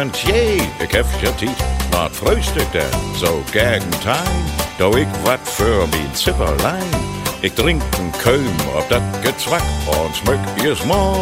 Jee, ik heb je tiet, wat frühstück denn so gegen Time, do ik wat für mijn Zipperlein. Ik drink een Köln op dat gezwak und schmück ihr Small.